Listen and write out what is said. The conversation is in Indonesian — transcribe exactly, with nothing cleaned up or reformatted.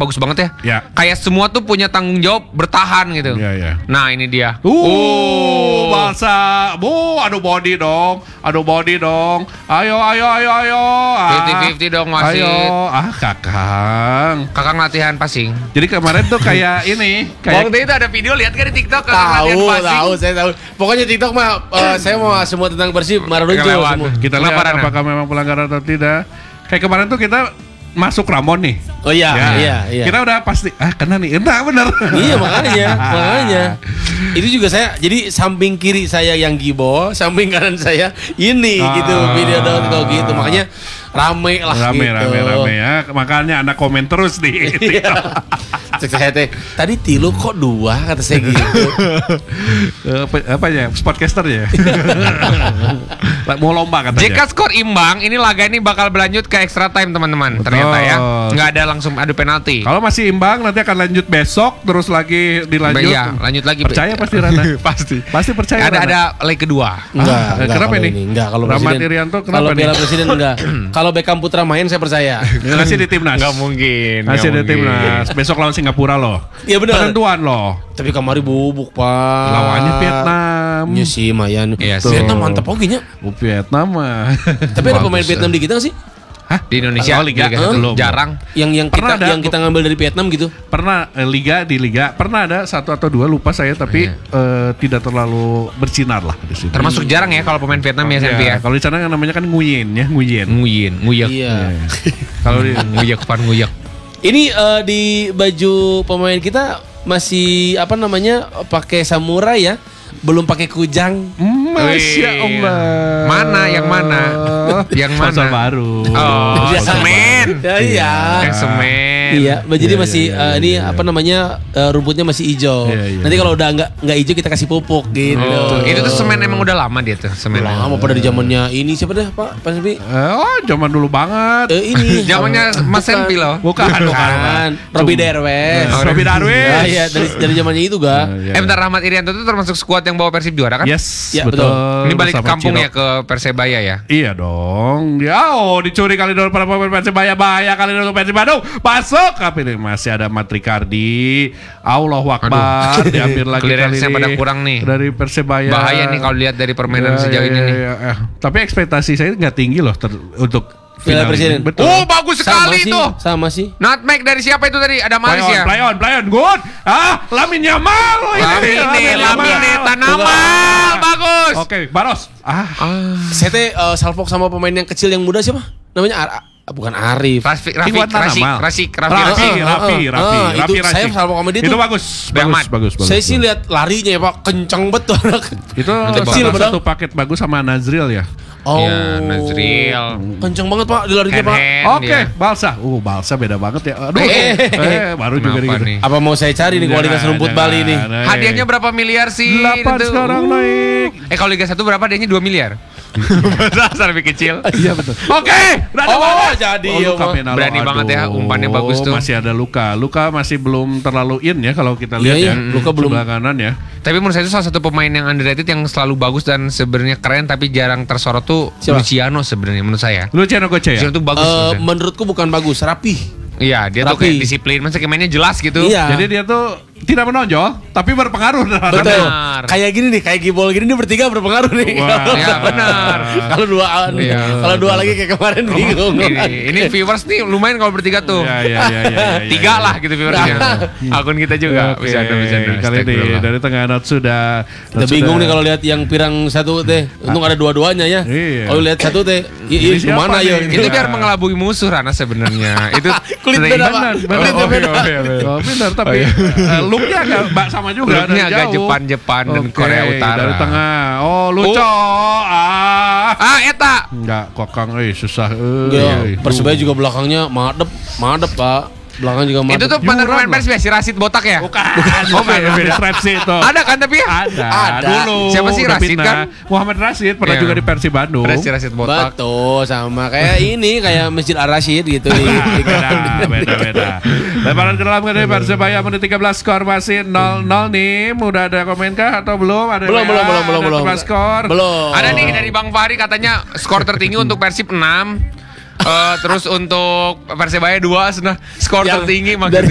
bagus banget ya. Ya. Kayak semua tuh punya tanggung jawab bertahan gitu. Iya, iya. Nah ini dia. Uh, Oh. Balsa, bu, aduh body dong, aduh body dong. Ayo, ayo, ayo, ayo. Ah, fifty-fifty dong wasit. Ayo, ah kakang. Kakak latihan passing. Jadi kemarin tuh kayak ini, kayak Waktu itu ada video lihat kan di TikTok kakak latihan Tahu, passing. tahu, saya tahu. Pokoknya TikTok mah eh, saya mau semua tentang Persib Maradona Kelewat. semua. kita Kenapa, lihat Rana? apakah memang pelanggaran atau tidak. Kayak kemarin tuh kita masuk Ramon nih. Oh iya, Ya. iya, iya. Kita udah pasti ah kena nih, entah bener. Iya makanya, makanya. Itu juga saya, jadi samping kiri saya yang Gibo, samping kanan saya ini Ah. gitu, video download gitu. Makanya rame lah Rame, gitu. rame, rame ya. Makanya anak komen terus di TikTok. Cek saya teh, tadi tilu kok dua kata saya gitu. Eh, apa, apa ya? Sportcaster ya. Mau lomba katanya. Jika skor imbang, ini laga ini bakal berlanjut ke extra time teman-teman. Betul. Ternyata ya, nggak ada langsung adu penalti. Kalau masih imbang nanti akan lanjut besok terus lagi dilanjut. Iya, lanjut lagi. Percaya pasti Rana. Pasti. Pasti percaya. Ada Rana. ada leg kedua. Enggak, Ah, enggak kenapa kalau ini? Enggak, kalau Rahmat presiden. Irianto kenapa Kalau nih? Piala Presiden enggak. Kalau Beckham Putra main saya percaya. Masih di timnas. Nggak mungkin. Masih nggak di mungkin. timnas. Besok lawan Singapura loh. Iya benar. Penentuan loh. Tapi kamari bubuk, Pak. Lawannya Vietnam. Iya sih, Mayan. Iya sih. Vietnam mantap oke nya. Oh, Vietnam mah. Tapi ada Bagus, pemain Vietnam ya. di kita nggak sih? Hah? Di Indonesia Oh, Liga. Liga satu Belum. jarang. Yang yang Pernah kita ada. yang kita ngambil dari Vietnam gitu. Pernah eh, liga di liga pernah ada satu atau dua lupa saya tapi eh, tidak terlalu bersinar lah di situ. Termasuk jarang ya kalau pemain Vietnam ya S M P ya. Kalau di sana kan namanya kan Nguyen ya, Nguyen. Nguyen, nguyak. Iya. Kalau di Nguyak pan nguyak. Ini eh, di baju pemain kita masih apa namanya pakai samurai ya, belum pakai kujang. Masya Wih. Allah. Mana yang mana? Yang mana? Sponsor baru. Oh, Ya. semen. Ya, iya. Yang semen. Iya, jadi Iya, masih iya, eh, iya, ini iya. apa namanya eh, rumputnya masih hijau. Iya, iya. Nanti kalau udah nggak nggak hijau kita kasih pupuk gitu. Oh, itu tuh semen emang udah lama dia tuh semen. Lama pada di zamannya ini siapa dah Pak Pak Sebi? Eh, oh, zaman dulu banget. Eh, ini Zamannya Mas Sempi loh. Bukan, bukan, bukan. Kan, Robi Derwes. Oh, Robi Darwis. Ah, iya, dari dari zamannya itu ga. Iya. Eh bentar, Rahmat Irianto itu termasuk skuad yang bawa Persib juara kan? Yes, Ya, betul. Ini balik ke Bersama kampung Ciro. ya ke Persebaya ya. Iya dong. Ya, oh dicuri kali dulu para pemain Persebaya, bahaya kali dulu Persib Bandung. Masuk. Tapi ini masih ada Matrikardi. Allahu Akbar. Aduh. Diambil lagi kali Clearance-nya ini. pada kurang nih. Dari Persebaya. Bahaya nih kalau lihat dari permainan Ya, sejauh ya, ini ya, nih. ya, ya. Tapi ekspektasi saya nggak tinggi loh ter- untuk Piala final Presiden. ini. Betul. Oh, bagus Sama sekali sih, tuh. sama sih. Nutmeg dari siapa itu tadi? Ada Play Maris on, ya? play on, play on, good. Ah, Lamin Yamal. Lamine, Lamine, Tanamal, bagus. Oke, Baros. Ah, Saya teh eh, salfok sama pemain yang kecil yang muda siapa? Namanya Ar ah, bukan Arif. Rafi, Rafi, Iwan Rasik, Tanamal. Rasik, Rafi, Rafi, Rasik. Rafi, Ah, Rafi, ah, Rafi, ah, Rafi, itu saya salvo sama dia Itu tuh. bagus, Bang bagus, Mat. bagus, bagus. Saya sih bagus. lihat larinya ya Pak, kencang betul anak. Itu Kecil salah padahal. satu paket bagus sama Nazril ya. Oh, Ya, Nazril. kencang banget Pak di larinya Hand Pak. hand Oke, dia. Balsa. Uh, Balsa beda banget ya. Aduh. Eh, Eh, baru juga Kenapa gitu. nih? Apa mau saya cari nih kualitas Jangan, rumput jangan. Bali nih? Nah, Hadiahnya berapa miliar sih? delapan Itu? sekarang Uh. naik. Eh kalau Liga satu berapa hadiahnya dua miliar? Dasar lebih kecil. Iya betul. Oke, berani Oh, banget. jadi Oh, ya, Luka Bang. Menalo. Berani banget ya, Aduh, umpannya bagus tuh. Masih ada Luka. Luka masih belum terlalu in ya kalau kita lihat Iya, ya. iya. Luka belum- Sebelah kanan ya. Tapi menurut saya itu salah satu pemain yang underrated yang selalu bagus dan sebenarnya keren tapi jarang tersorot tuh Siapa? Luciano sebenarnya menurut saya. Luciano Goce ya. Luciano tuh bagus. Eh, menurut saya. menurutku bukan bagus, rapih. Iya, dia tuh Rapi. kayak disiplin, masa kayak mainnya jelas gitu. Iya. Jadi dia tuh tidak menonjol tapi berpengaruh terhadap Betul. Benar. Kayak gini nih, kayak Gibol gini nih bertiga berpengaruh nih. Wah. Iya, benar. Kalau dua Iya. kalau dua lagi kayak kemarin bingung. Ini, ini viewers nih lumayan kalau bertiga tuh. Iya, iya, iya, iya, iya, Tiga iya. lah gitu viewersnya. Akun kita juga. Oke, Bisa ada, bisa ada. kali ini dari tengah not sudah. Kita bingung nih kalau lihat yang pirang satu teh. Untung ada dua-duanya ya. Iya. Kalau lihat satu teh, Ini ini siapa kemana nih? ya? Itu biar mengelabui musuh Rana sebenarnya. Itu Kulit sering- beda, Pak. Benar, Kulit benar. beda. Oh, iya, iya, iya. Oh, benar, tapi eh, looknya agak mbak sama juga. Looknya dari agak jauh. Jepang-Jepang dan Oke, Korea Utara. Dari tengah. Oh, lucu. Ah. Ah, eta. Enggak, kokang eh susah. Eh, Enggak, eh. Persebaya juga belakangnya madep, madep Pak. Belakang juga madep. Itu tuh Yuran pemain lah. Persib ya, si Rasid botak ya? Bukan. Oh, beda, beda. Strepsi itu. Ada kan tapi ya? Ada. Ada. Dulu. Siapa sih, udah Rashid pindah. kan? Muhammad Rashid pernah Iya. juga di Persib Bandung. Ada si Rasid botak. Betul, sama kayak ini kayak Masjid Ar-Rasyid gitu di, di beda, beda, beda. Lebaran ke dalam dari Persebaya menit tiga belas skor masih nol nol nih. Udah ada komen kah atau belum? Ada Belum, W A, belum, belum, belum, ada belum. tebak skor. Belum. Ada nih dari Bang Fahri katanya skor tertinggi untuk Persib enam. Eh, terus untuk Persebaya dua, nah skor Yang tertinggi dari- makin